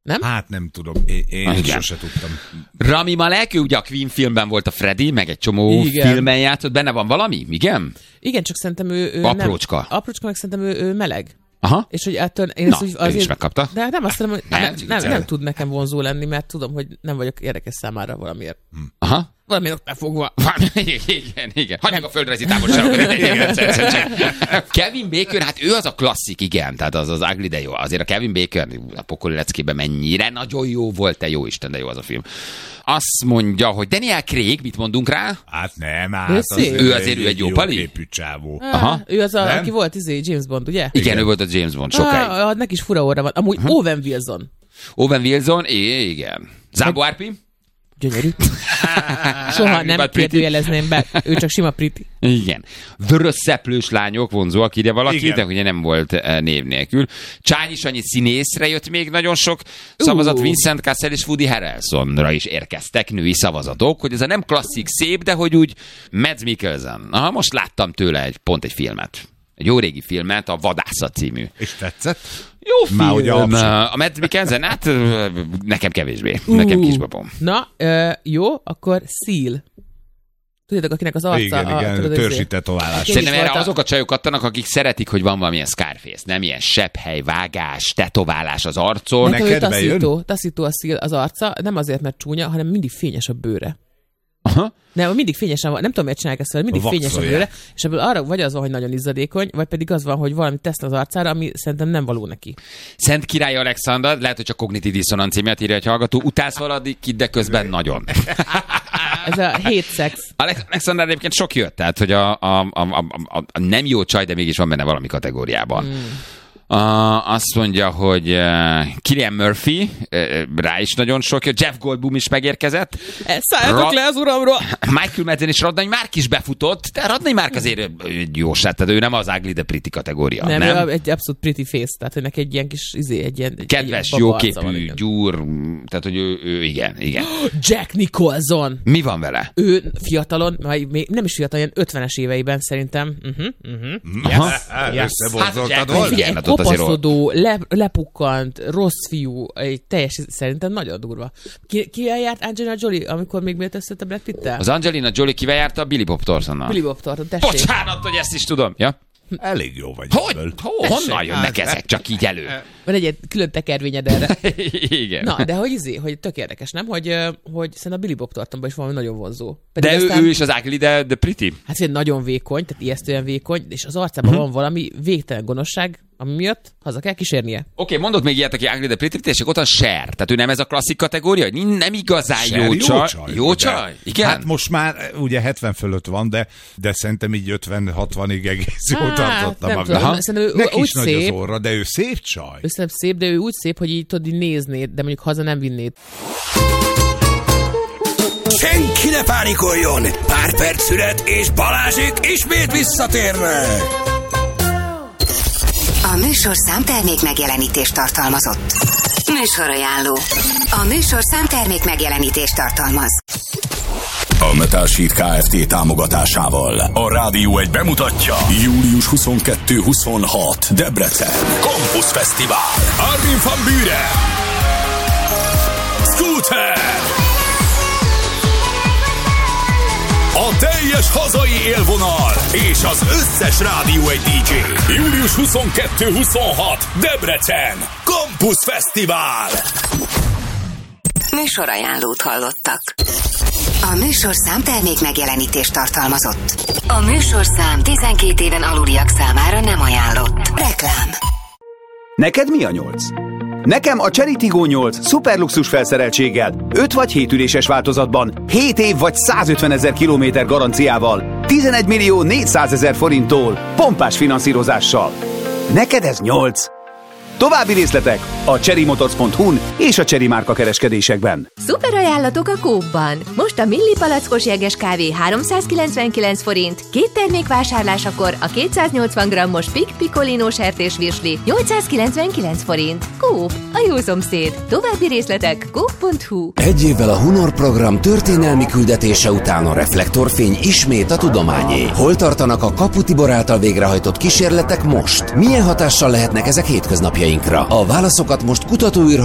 Nem? Hát nem tudom, én sose tudtam. Rami Malek, ő ugye a Queen filmben volt a Freddy, meg egy csomó filmen játszott. Benne van valami? Igen? Igen, csak szerintem ő aprócska. Nem, aprócska, meg szerintem ő meleg. Aha. És hogy ettől én Na, azért is megkapta. De nem azt mondom, hogy nem tud nekem vonzó lenni, mert tudom, hogy nem vagyok érdekes számára valamiért. Aha. Valamiért ott befogva. Igen. Hagyjuk a földrajzi távolságokat. Kevin Bacon, hát ő az a klasszik, igen. Tehát az ugly, de jó. Azért a Kevin Bacon a pokoli leckében mennyire nagyon jó volt, te jó Isten, de jó az a film. Azt mondja, hogy Daniel Craig, mit mondunk rá? Hát nem, ő azért egy jó pali? Képű csávó. Aha. Ő az, aki volt James Bond, ugye? Igen, ő volt a James Bond sokáig. Neki is fura orra van. Amúgy Owen Wilson. Owen Wilson, igen. Zámbó Árpi? Gyönyörű. Soha nem kérdőjelezném be. Ő csak sima pretty. Igen. Vörös szeplős lányok vonzóak ide valaki, igen. De ugye nem volt név nélkül. Csányi Sanyi színészre jött még nagyon sok szavazat. Vincent Cassel és Woody Harrelsonra is érkeztek női szavazatok, hogy ez a nem klasszik szép, de hogy úgy Mads Mikkelsen. Aha, most láttam tőle egy filmet. Egy jó régi filmet, a Vadászat című. És tetszett? Jó film. A Mads Mikkelsen, hát nekem kevésbé. Nekem kisbabom. Na, jó, akkor Seal. Tudjátok, akinek az arca... Igen, törzsi tetoválás. Szerintem erre azok a csajok adtanak, akik szeretik, hogy van valamilyen Scarface, nem ilyen sebhely, vágás, tetoválás az arcon. Neked bejön? Taszító a Seal az arca, nem azért, mert csúnya, hanem mindig fényes a bőre. Aha. Nem, mindig fényesen van, nem tudom, miért csinálják ezt, mindig fényes a bőre, és ebből arra vagy az van, hogy nagyon izzadékony, vagy pedig az van, hogy valami tesz az arcára, ami szerintem nem való neki. Szent Király Alexander, lehet, hogy csak kognitív diszonancia miatt írja egy hallgató, utálsz valadik, de közben nagyon. Ez a hate sex. Alexander egyébként sok jött, tehát, hogy a nem jó csaj, de mégis van benne valami kategóriában. Azt mondja, hogy Cillian Murphy, rá is nagyon sok, Jeff Goldblum is megérkezett. Szálljatok le az uramról! Michael Madsen és Radnai Márk is befutott, de Radnai Márk azért jó sát, tehát ő nem az ugly, de pretty kategória. Nem? Ő egy abszolút pretty face, tehát önnek egy ilyen kis egy kedves, jóképű, gyúr, tehát hogy ő igen. Jack Nicholson! Mi van vele? Ő fiatalon, még nem is fiatal, ilyen 50-es éveiben szerintem. Kopaszodó, lepukkant, rossz fiú, egy teljes, szerintem nagyon durva. Kivel járt Angelina Jolie, amikor még miért összött a Brad Pitt-tel? Az Angelina Jolie kivel járta? A Billy Bob Thorntonnal. Billy Bob Thornton, tessék. Bocsánat, hogy ezt is tudom. Ja? Elég jó vagy. Honnan jönnek ezek csak így elő? Van egy külön tekervényed erre. Igen. Na, de hogy tök érdekes, nem? Hogy szerintem a Billy Bob Thorntonban is valami nagyon vonzó. Pedig de aztán, ő is az ugly, de pretty. Hát nagyon vékony, tehát ijesztően vékony, és az arcában van valami végtelen gonoszság, ami miatt haza kell kísérnie. Oké, mondok még ilyet, aki ugly, de pretty, és ott a Cher. Tehát ő nem ez a klasszik kategória, hogy nem igazán jó csaj. Jó csaj? Igen? Hát most már ugye 70 fölött van, de szerintem így 50-60-ig egész jól tartotta maga. Neki is nagy az orra, de ő szép csaj. Ő szerintem szép, de ő úgy szép, hogy így tudod, néznéd, de mondjuk haza nem vinnéd. Senki ne pánikoljon! Pár perc szület, és Balázsék ismét visszatérnek! A műsorszám termék megjelenítést tartalmazott. Műsorajánló. A műsorszám termék megjelenítést tartalmaz. A Metal Sheet Kft. Támogatásával a Rádió 1 bemutatja július 22-26 Debrecen Campus Fesztivál. Armin van Buuren, Scooter, a teljes hazai élvonal és az összes Rádió 1 DJ. Július 22-26 Debrecen Campus Fesztivál. Műsorajánlót hallottak. A műsorszám termék megjelenítést tartalmazott. A műsorszám 12 éven aluliak számára nem ajánlott. Reklám. Neked mi a 8? Nekem a Chery Tiggo 8 szuperluxus felszereltséggel, 5 vagy 7 üléses változatban, 7 év vagy 150 000 kilométer garanciával, 11 millió 400 000 forinttól, pompás finanszírozással. Neked ez 8? További részletek a cherrymotors.hu-n és a Chery márka kereskedésekben. Szuper ajánlatok a Coop-ban. Most a Milli palackos jeges kávé 399 forint, 2 termék vásárlásakor a 280 g-os Pick Piccolino sertésvirsli 899 forint. Coop, a jó szomszéd. További részletek coop.hu. Egy évvel a Hunor program történelmi küldetése után a reflektorfény ismét a tudományé. Hol tartanak a Kapu Tibor által végrehajtott kísérletek most? Milyen hatással lehetnek ezek hétköznapjainkra? A válaszokat most kutatói